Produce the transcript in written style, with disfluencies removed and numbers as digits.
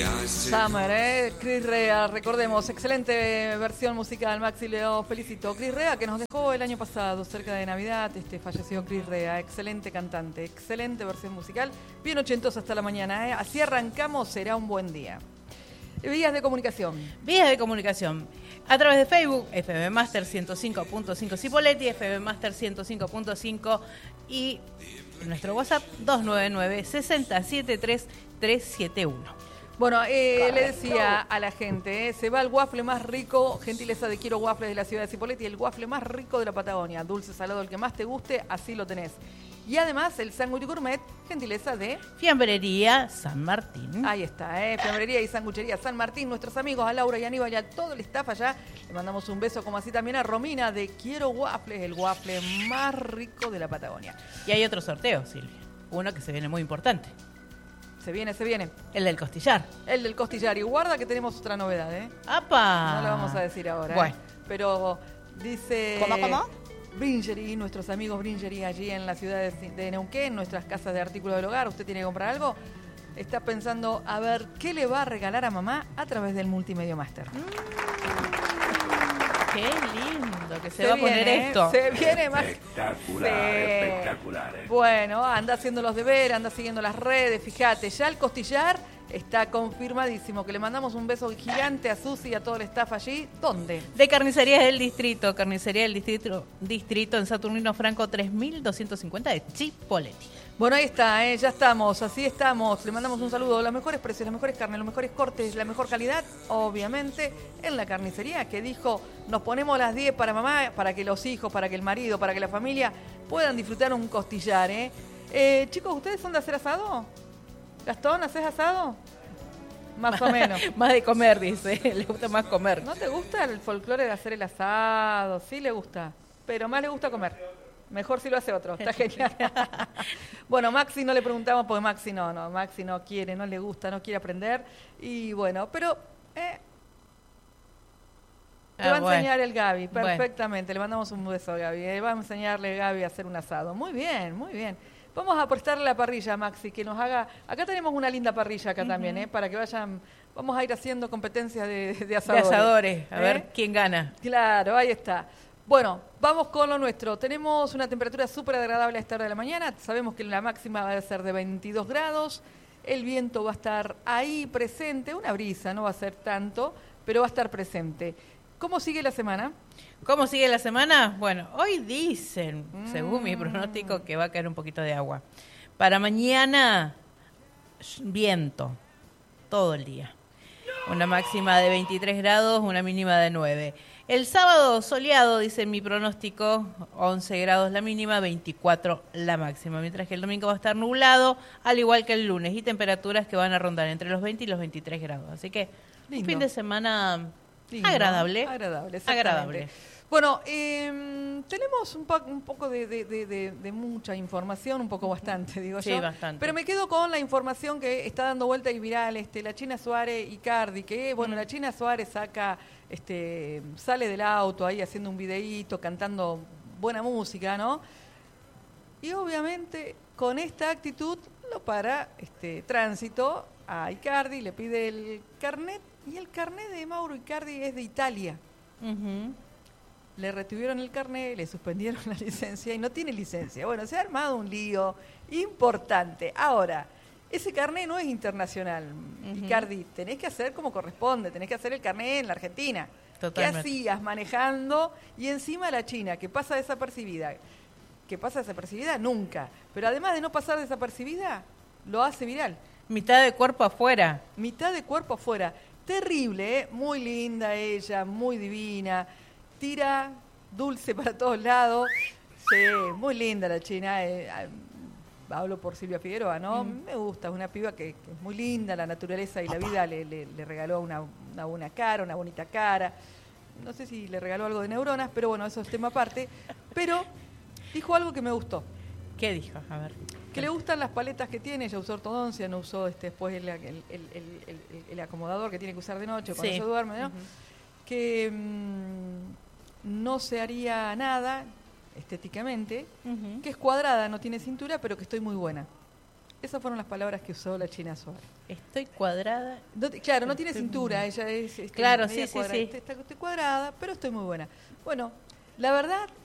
Summer, Chris Rea, recordemos, excelente versión musical, Maxi, lo felicito. Chris Rea, que nos dejó el año pasado, cerca de Navidad, falleció Chris Rea, excelente cantante, excelente versión musical, bien ochentosa hasta la mañana, así arrancamos, será un buen día. Vías de comunicación. Vías de comunicación. A través de Facebook, FM Master 105.5 Cipolletti, FM Master 105.5 y nuestro WhatsApp 299-673-371. Bueno, le decía a la gente, se va el waffle más rico, gentileza de Quiero Waffles de la ciudad de Cipolletti, el waffle más rico de la Patagonia, dulce, salado, el que más te guste, así lo tenés. Y además el sándwich gourmet, gentileza de Fiambrería San Martín. Ahí está, Fiambrería y Sanguchería San Martín, nuestros amigos a Laura y Aníbal y a todo el staff allá. Le mandamos un beso, como así también a Romina de Quiero Waffles, el waffle más rico de la Patagonia. Y hay otro sorteo, Silvia, uno que se viene muy importante. Se viene. El del costillar. El del costillar. Y guarda que tenemos otra novedad, ¡Apa! No la vamos a decir ahora, Bueno. Pero dice... ¿Cómo? Bringery, nuestros amigos Bringery allí en la ciudad de Neuquén, nuestras casas de artículos del hogar. Usted tiene que comprar algo. Está pensando a ver qué le va a regalar a mamá a través del Multimedia Master. ¡Qué lindo que se va a poner esto! Se viene más. Espectacular. Bueno, anda haciendo los deberes, anda siguiendo las redes. Fíjate, ya el costillar está confirmadísimo. Que le mandamos un beso gigante a Susi y a todo el staff allí. ¿Dónde? De Carnicerías del Distrito. Carnicería del Distrito en Saturnino Franco 3250 de Cipolletti. Bueno, ahí está, ya estamos, así estamos. Le mandamos un saludo. Los mejores precios, las mejores carnes, los mejores cortes, la mejor calidad, obviamente, en la carnicería, que dijo, nos ponemos las 10 para mamá, para que los hijos, para que el marido, para que la familia puedan disfrutar un costillar, Chicos, ¿ustedes son de hacer asado? Gastón, ¿haces asado? Más o menos. Más de comer, dice. Le gusta más comer. ¿No te gusta el folclore de hacer el asado? Sí le gusta, pero más le gusta comer. Mejor si lo hace otro, está genial. Bueno, Maxi no le preguntamos porque Maxi no quiere, no le gusta, no quiere aprender. Y bueno, pero le va a enseñar el Gaby, perfectamente. Bueno. Le mandamos un beso a Gaby. Va a enseñarle a Gaby a hacer un asado. Muy bien, muy bien. Vamos a prestarle la parrilla a Maxi, que nos haga... Acá tenemos una linda parrilla acá también, para que vayan... Vamos a ir haciendo competencias de asadores. De asadores, a ver quién gana. Claro, ahí está. Bueno, vamos con lo nuestro. Tenemos una temperatura súper agradable a esta hora de la mañana. Sabemos que la máxima va a ser de 22 grados. El viento va a estar ahí presente. Una brisa, no va a ser tanto, pero va a estar presente. ¿Cómo sigue la semana? ¿Cómo sigue la semana? Bueno, hoy dicen, según mi pronóstico, que va a caer un poquito de agua. Para mañana, viento, todo el día. Una máxima de 23 grados, una mínima de 9. El sábado soleado, dice mi pronóstico, 11 grados la mínima, 24 la máxima. Mientras que el domingo va a estar nublado, al igual que el lunes, y temperaturas que van a rondar entre los 20 y los 23 grados. Así que un fin de semana agradable. Agradable. Bueno, tenemos un poco de mucha información, un poco bastante, digo yo. Sí, bastante. Pero me quedo con la información que está dando vuelta y viral, la China Suárez y Icardi, que bueno, la China Suárez sale del auto ahí haciendo un videíto, cantando buena música, ¿no? Y obviamente con esta actitud lo para tránsito a Icardi, le pide el carnet, y el carnet de Mauro Icardi es de Italia. Le retuvieron el carnet, le suspendieron la licencia y no tiene licencia. Bueno, se ha armado un lío importante. Ahora, ese carnet no es internacional, Icardi. Tenés que hacer como corresponde, tenés que hacer el carnet en la Argentina. Totalmente. ¿Qué hacías manejando? Y encima la China, que pasa desapercibida. ¿Que pasa desapercibida? Nunca. Pero además de no pasar desapercibida, lo hace viral. Mitad de cuerpo afuera. Mitad de cuerpo afuera. Terrible, Muy linda ella, muy divina. Tira dulce para todos lados. Sí, muy linda la China. Hablo por Silvia Figueroa, ¿no? Me gusta, es una piba que es muy linda, la naturaleza y la vida le regaló una buena cara, una bonita cara. No sé si le regaló algo de neuronas, pero bueno, eso es tema aparte. Pero dijo algo que me gustó. ¿Qué dijo? A ver. Que le gustan las paletas que tiene, ella usó ortodoncia, no usó después el acomodador que tiene que usar de noche cuando se duerme, ¿no? Que no se haría nada estéticamente, que es cuadrada, no tiene cintura, pero que estoy muy buena. Esas fueron las palabras que usó la China Suárez. Estoy cuadrada. Claro, no tiene cintura, ella es claro, media sí. cuadrada, estoy cuadrada, pero estoy muy buena. Bueno, la verdad